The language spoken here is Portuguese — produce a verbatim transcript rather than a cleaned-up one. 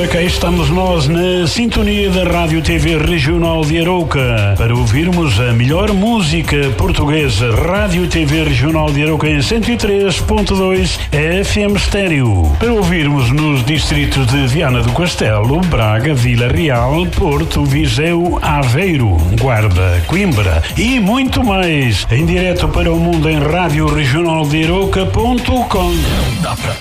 cá estamos nós na sintonia da Rádio T V Regional de Arouca para ouvirmos a melhor música portuguesa. Rádio T V Regional de Arouca em cento e três ponto dois F M Estéreo. Para ouvirmos nos distritos de Viana do Castelo, Braga, Vila Real, Porto, Viseu, Aveiro, Guarda, Coimbra e muito mais. Em direto para o mundo em rádio regional de arouca ponto com.